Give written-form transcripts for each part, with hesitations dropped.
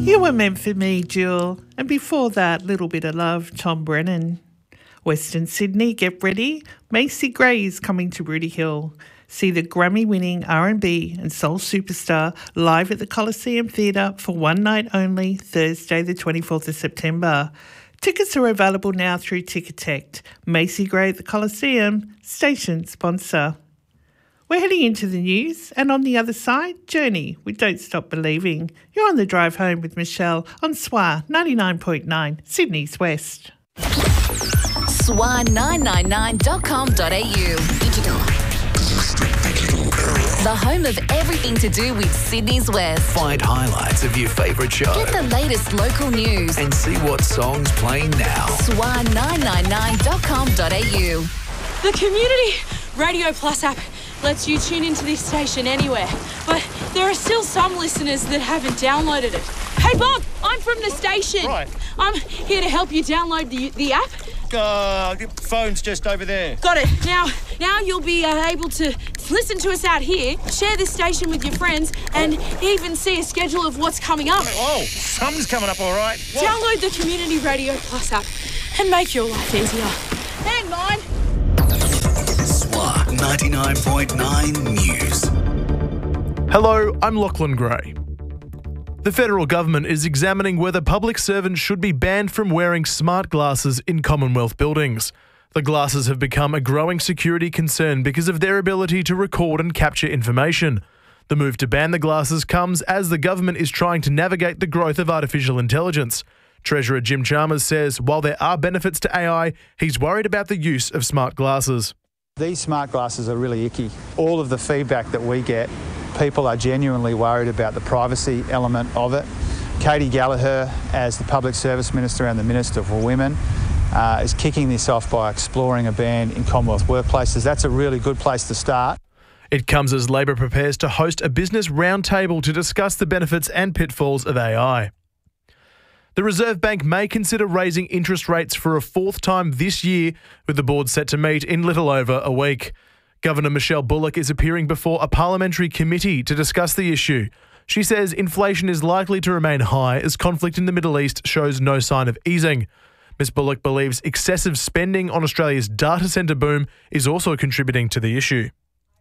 You Were Meant For Me, Jewel. And before that, Little Bit of Love, Tom Brennan. Western Sydney, get ready. Macy Gray is coming to Rooty Hill. See the Grammy-winning R&B and soul superstar live at the Coliseum Theatre for one night only, Thursday the 24th of September. Tickets are available now through Ticketek. Macy Gray at the Coliseum, station sponsor. We're heading into the news, and on the other side, Journey with Don't Stop Believing. You're on the drive home with Michelle on SWA 99.9, Sydney's West. SWA999.com.au. Digital. The home of everything to do with Sydney's West. Find highlights of your favourite show. Get the latest local news. And see what songs playing now. SWA999.com.au. The Community Radio Plus app lets you tune into this station anywhere, but there are still some listeners that haven't downloaded it. Hey Bob, I'm from the station. Right. I'm here to help you download the app. The phone's just over there. Got it. Now you'll be able to listen to us out here, share this station with your friends, and even see a schedule of what's coming up. Oh, something's coming up all right. What? Download the Community Radio Plus app and make your life easier. Hang on. SWA 99.9 News. Hello, I'm Lachlan Gray. The federal government is examining whether public servants should be banned from wearing smart glasses in Commonwealth buildings. The glasses have become a growing security concern because of their ability to record and capture information. The move to ban the glasses comes as the government is trying to navigate the growth of artificial intelligence. Treasurer Jim Chalmers says while there are benefits to AI, he's worried about the use of smart glasses. These smart glasses are really icky. All of the feedback that we get, people are genuinely worried about the privacy element of it. Katie Gallagher, as the Public Service Minister and the Minister for Women, is kicking this off by exploring a ban in Commonwealth workplaces. That's a really good place to start. It comes as Labor prepares to host a business roundtable to discuss the benefits and pitfalls of AI. The Reserve Bank may consider raising interest rates for a fourth time this year, with the board set to meet in little over a week. Governor Michelle Bullock is appearing before a parliamentary committee to discuss the issue. She says inflation is likely to remain high as conflict in the Middle East shows no sign of easing. Ms Bullock believes excessive spending on Australia's data centre boom is also contributing to the issue.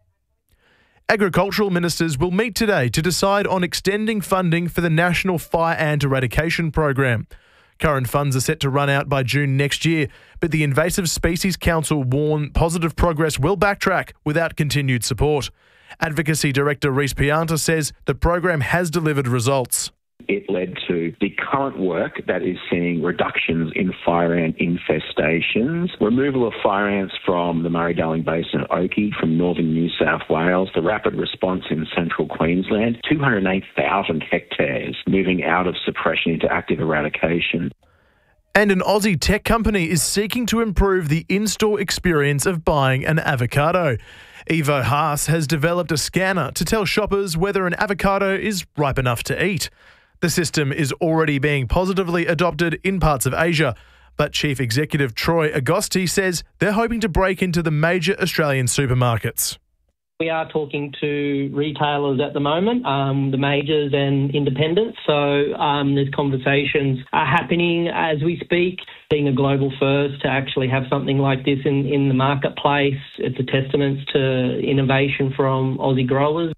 Agricultural ministers will meet today to decide on extending funding for the National Fire Ant Eradication Program. Current funds are set to run out by June next year, but the Invasive Species Council warn positive progress will backtrack without continued support. Advocacy Director Reece Pianta says the program has delivered results. It led to the current work that is seeing reductions in fire ant infestations, removal of fire ants from the Murray-Darling Basin at Oakey from northern New South Wales, the rapid response in central Queensland, 208,000 hectares moving out of suppression into active eradication. And an Aussie tech company is seeking to improve the in-store experience of buying an avocado. Evo Haas has developed a scanner to tell shoppers whether an avocado is ripe enough to eat. The system is already being positively adopted in parts of Asia, but Chief Executive Troy Agosti says they're hoping to break into the major Australian supermarkets. We are talking to retailers at the moment, the majors and independents, so there's conversations are happening as we speak. Being a global first to actually have something like this in the marketplace, it's a testament to innovation from Aussie growers.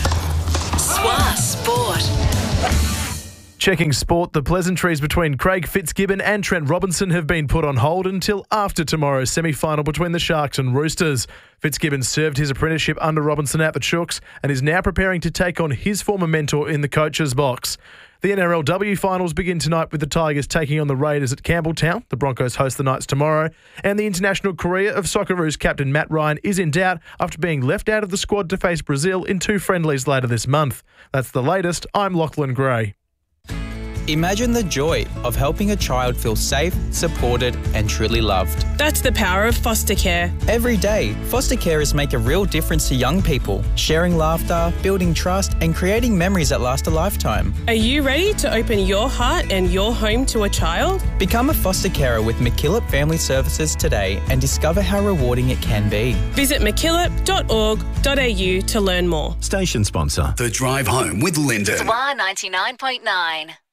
SWA Sport. Checking sport, the pleasantries between Craig Fitzgibbon and Trent Robinson have been put on hold until after tomorrow's semi-final between the Sharks and Roosters. Fitzgibbon served his apprenticeship under Robinson at the Chooks and is now preparing to take on his former mentor in the coach's box. The NRLW finals begin tonight with the Tigers taking on the Raiders at Campbelltown. The Broncos host the Knights tomorrow. And the international career of Socceroos captain Matt Ryan is in doubt after being left out of the squad to face Brazil in 2 friendlies later this month. That's the latest. I'm Lachlan Gray. Imagine the joy of helping a child feel safe, supported and truly loved. That's the power of foster care. Every day, foster carers make a real difference to young people, sharing laughter, building trust and creating memories that last a lifetime. Are you ready to open your heart and your home to a child? Become a foster carer with MacKillop Family Services today and discover how rewarding it can be. Visit mackillop.org.au to learn more. Station sponsor. The Drive Home with Lyndon. SWA 99.9.